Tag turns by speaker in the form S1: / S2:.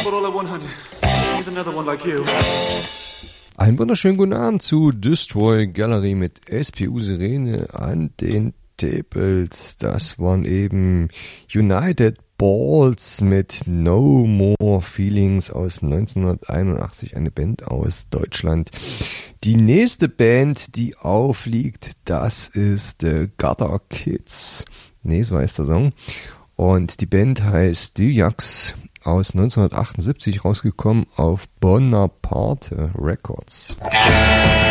S1: but all I wanted is another one like you.
S2: Einen wunderschönen guten Abend zu Destroy Gallery mit SPU Sirene an den Tables. Das waren eben United Balls mit No More Feelings aus 1981, eine Band aus Deutschland. Die nächste Band, die aufliegt, das ist The Gutter Kids. Nee, so heißt der Song. Und die Band heißt Dyax, aus 1978 rausgekommen auf Bonaparte Records.